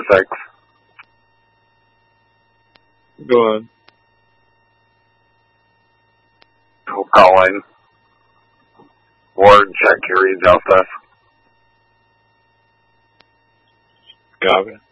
physics. Go on. Who's calling? Ward, check your justice. Copy.